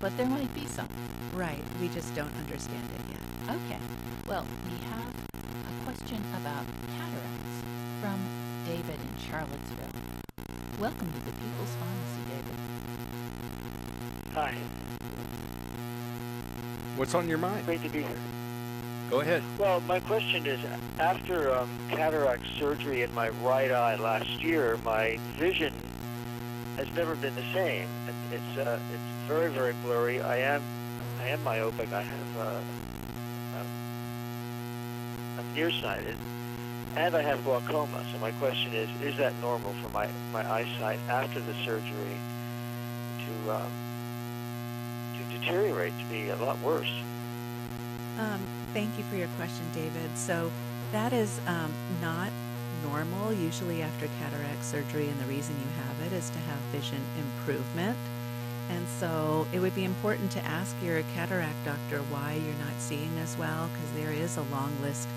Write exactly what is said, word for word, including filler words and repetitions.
but there might be some. Right. We just don't understand it yet. Okay. Well, we have a question about cataracts from David in Charlottesville. Welcome to the People's Pharmacy, David. Hi. What's on your mind? Great to be here. Go ahead. Well, my question is, after um, cataract surgery in my right eye last year, my vision has never been the same. It- It's uh, it's very, very blurry. I am I am myopic. I have uh, um, I'm nearsighted, and I have glaucoma. So my question is, is that normal for my, my eyesight after the surgery to um, to deteriorate, to be a lot worse? Um, thank you for your question, David. So that is um, not normal. Usually after cataract surgery, and the reason you have it is to have vision improvement. And so it would be important to ask your cataract doctor why you're not seeing as well, because there is a long list